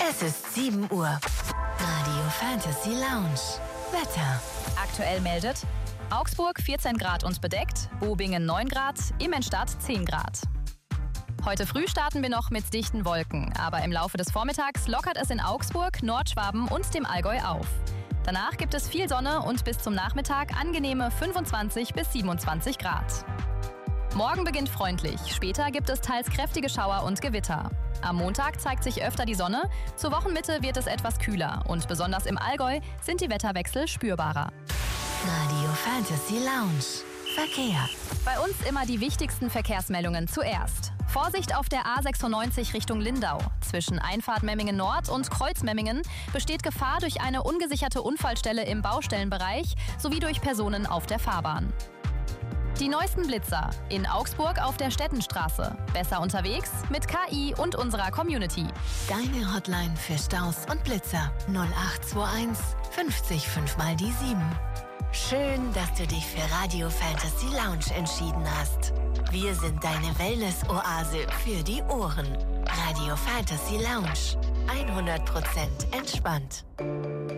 Es ist 7 Uhr. Radio Fantasy Lounge. Wetter. Aktuell meldet Augsburg 14 Grad und bedeckt, Bobingen 9 Grad, Immenstadt 10 Grad. Heute früh starten wir noch mit dichten Wolken, aber im Laufe des Vormittags lockert es in Augsburg, Nordschwaben und dem Allgäu auf. Danach gibt es viel Sonne und bis zum Nachmittag angenehme 25 bis 27 Grad. Morgen beginnt freundlich, später gibt es teils kräftige Schauer und Gewitter. Am Montag zeigt sich öfter die Sonne, zur Wochenmitte wird es etwas kühler und besonders im Allgäu sind die Wetterwechsel spürbarer. Radio Fantasy Lounge. Verkehr. Bei uns immer die wichtigsten Verkehrsmeldungen zuerst. Vorsicht auf der A96 Richtung Lindau. Zwischen Einfahrt Memmingen Nord und Kreuz Memmingen besteht Gefahr durch eine ungesicherte Unfallstelle im Baustellenbereich sowie durch Personen auf der Fahrbahn. Die neuesten Blitzer in Augsburg auf der Stettenstraße. Besser unterwegs mit KI und unserer Community. Deine Hotline für Staus und Blitzer 0821 50 5 mal die 7. Schön, dass du dich für Radio Fantasy Lounge entschieden hast. Wir sind deine Wellness-Oase für die Ohren. Radio Fantasy Lounge. 100% entspannt.